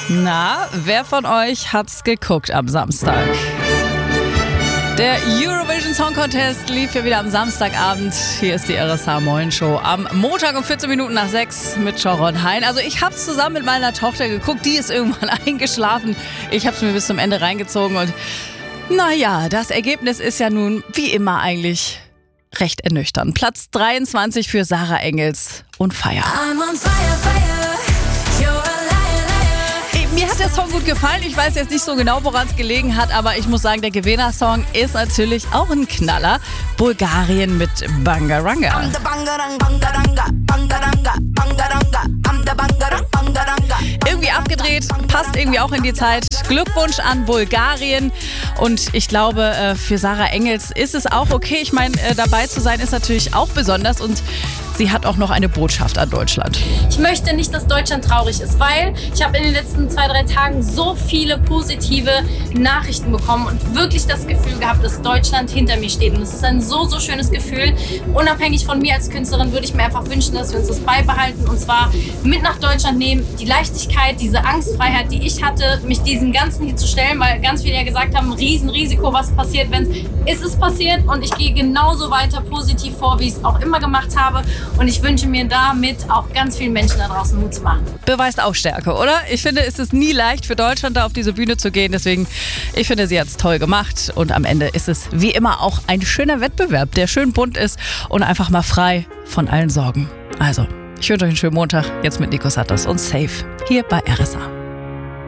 Na, wer von euch hat's geguckt am Samstag? Der Eurovision Song Contest lief ja wieder am Samstagabend. Hier ist die RSH Morning Show am Montag um 14 Minuten nach 6 mit Sharon Hein. Also ich hab's zusammen mit meiner Tochter geguckt, die ist irgendwann eingeschlafen. Ich hab's mir bis zum Ende reingezogen und naja, das Ergebnis ist ja nun wie immer eigentlich recht ernüchternd. Platz 23 für Sarah Engels und Fire. I'm on fire, fire. You're a liar, liar. Mir hat der Song gut gefallen. Ich weiß jetzt nicht so genau, woran es gelegen hat, aber ich muss sagen, der Gewinnersong ist natürlich auch ein Knaller. Bulgarien mit Bangaranga. I'm the bangarang, bangaranga, bangaranga, bangaranga. I'm the bangarang, bangaranga. Irgendwie abgedreht, passt irgendwie auch in die Zeit. Glückwunsch an Bulgarien. Und ich glaube, für Sarah Engels ist es auch okay. Ich meine, dabei zu sein ist natürlich auch besonders. Und sie hat auch noch eine Botschaft an Deutschland. Ich möchte nicht, dass Deutschland traurig ist, weil ich habe in den letzten 2-3 Tagen so viele positive Nachrichten bekommen und wirklich das Gefühl gehabt, dass Deutschland hinter mir steht. Und es ist ein so, so schönes Gefühl. Unabhängig von mir als Künstlerin würde ich mir einfach wünschen, dass wir uns das beibehalten und zwar mit nach Deutschland nehmen. Die Leichtigkeit, diese Angstfreiheit, die ich hatte, mich diesem Ganzen hier zu stellen, weil ganz viele ja gesagt haben, Riesenrisiko, was passiert, wenn es ist passiert und ich gehe genauso weiter positiv vor, wie ich es auch immer gemacht habe. Und ich wünsche mir damit auch ganz vielen Menschen da draußen Mut zu machen. Beweist auch Stärke, oder? Ich finde, es ist nie leicht für Deutschland, da auf diese Bühne zu gehen. Deswegen, ich finde, sie hat es toll gemacht. Und am Ende ist es wie immer auch ein schöner Wettbewerb, der schön bunt ist und einfach mal frei von allen Sorgen. Also, ich wünsche euch einen schönen Montag. Jetzt mit Nico Santos und Safe hier bei RSH.